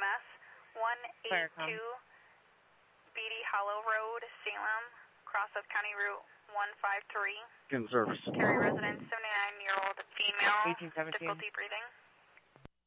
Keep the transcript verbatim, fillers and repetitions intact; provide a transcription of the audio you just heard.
S, one eighty-two Beatty Hollow Road, Salem, cross of County Route one five three. Good service. Cary resident, seventy-nine-year-old female, eighteen seventeen. difficulty breathing.